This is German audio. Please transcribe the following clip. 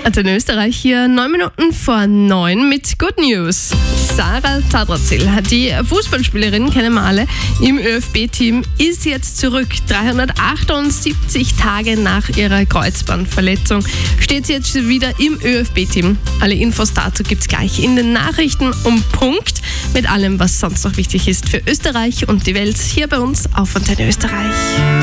Antenne Österreich hier, 9 Minuten vor 9 mit Good News. Sarah Zadrazil, die Fußballspielerin, kennen wir alle, im ÖFB-Team, ist jetzt zurück. 378 Tage nach ihrer Kreuzbandverletzung steht sie jetzt wieder im ÖFB-Team. Alle Infos dazu gibt's gleich in den Nachrichten um Punkt mit allem, was sonst noch wichtig ist für Österreich und die Welt, hier bei uns auf Antenne Österreich.